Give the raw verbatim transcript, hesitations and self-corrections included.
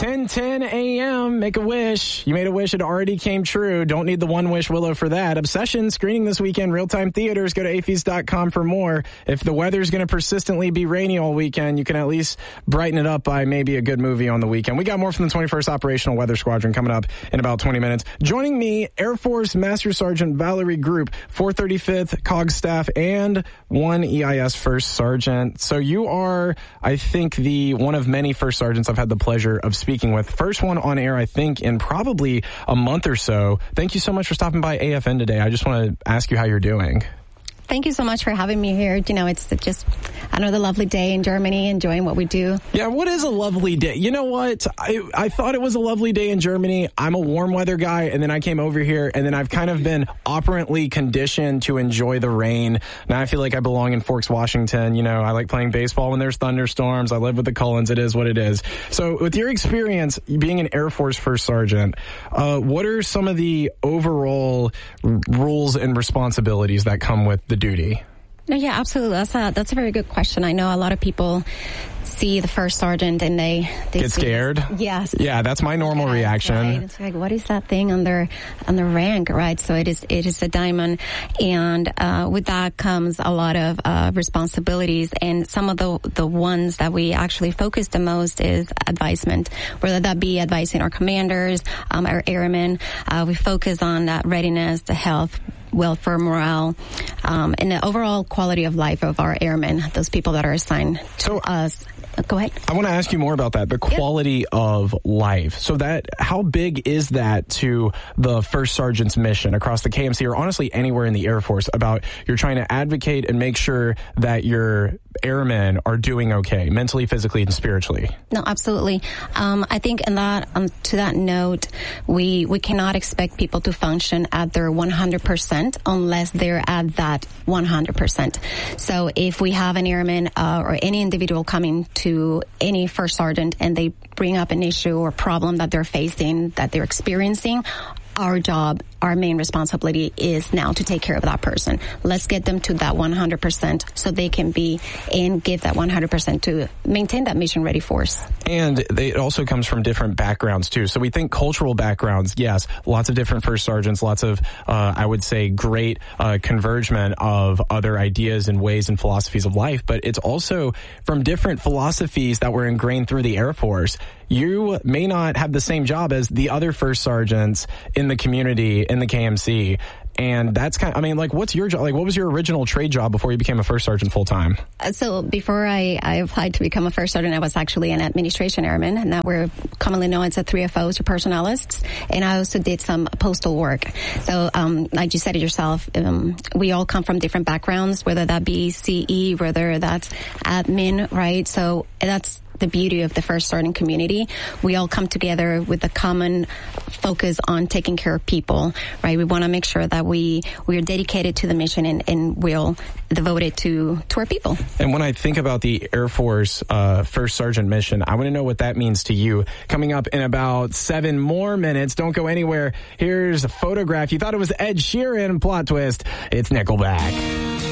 ten ten a.m. Make a wish. You made a wish. It already came true. Don't need the One Wish Willow for that. Obsession screening this weekend. Real-time theaters. Go to A F E S dot com for more. If the weather's going to persistently be rainy all weekend, you can at least brighten it up by maybe a good movie on the weekend. We got more from the twenty-first Operational Weather Squadron coming up in about twenty minutes. Joining me, Air Force Master Sergeant Valerie Group, four thirty-fifth C O G staff, and one E I S First Sergeant. So you are, I think, the one of many First Sergeants I've had the pleasure of speaking with. First one on air, I think, in probably a month or so. Thank you so much for stopping by A F N today. I just want to ask you how you're doing. Thank you so much for having me here. You know, it's just another lovely day in Germany, enjoying what we do. Yeah, what is a lovely day? You know what? I, I thought it was a lovely day in Germany. I'm a warm weather guy, and then I came over here, and then I've kind of been operantly conditioned to enjoy the rain. Now I feel like I belong in Forks, Washington. You know, I like playing baseball when there's thunderstorms. I live with the Cullens. It is what it is. So with your experience being an Air Force First Sergeant, uh, what are some of the overall r- rules and responsibilities that come with the duty? No, yeah, absolutely. That's a, that's a very good question. I know a lot of people see the first sergeant and they, they get scared. Yes. Yeah, that's my normal yeah, reaction. Right. It's like, what is that thing on their on their rank, right? So it is it is a diamond, and uh, with that comes a lot of uh, responsibilities. And some of the the ones that we actually focus the most is advisement, whether that be advising our commanders, um, our airmen. Uh, we focus on that readiness, the health, welfare, morale, um, and the overall quality of life of our airmen, those people that are assigned to so, us. Go ahead. I want to ask you more about that, the quality yep. of life. So that, how big is that to the First Sergeant's mission across the K M C or honestly anywhere in the Air Force about you're trying to advocate and make sure that your airmen are doing okay, mentally, physically, and spiritually? No, absolutely. Um, I think in that, um, to that note, we, we cannot expect people to function at their one hundred percent unless they're at that one hundred percent. So if we have an airman uh, or any individual coming to to any first sergeant and they bring up an issue or problem that they're facing, that they're experiencing, our job, our main responsibility is now to take care of that person. Let's get them to that one hundred percent so they can be and give that one hundred percent to maintain that mission ready force. And it also comes from different backgrounds too. So we think cultural backgrounds, yes, lots of different first sergeants, lots of, uh, I would say, great uh, convergement of other ideas and ways and philosophies of life. But it's also from different philosophies that were ingrained through the Air Force. You may not have the same job as the other first sergeants in the community, in the K M C. And that's kind of, I mean, like, what's your job? Like, what was your original trade job before you became a first sergeant full time? Uh, so before I, I applied to become a first sergeant, I was actually an administration airman, and that we're commonly known as a three F Os or personnelists. And I also did some postal work. So, um, like you said it yourself, um, we all come from different backgrounds, whether that be C E, whether that's admin, right? So that's the beauty of the first sergeant community. We all come together with a common focus on taking care of people, right? We want to make sure that we we are dedicated to the mission and, and we'll devote it to, to our people. And when I think about the Air Force uh, first sergeant mission, I want to know what that means to you. Coming up in about seven more minutes. Don't go anywhere. Here's a photograph. You thought it was Ed Sheeran. Plot twist. It's Nickelback.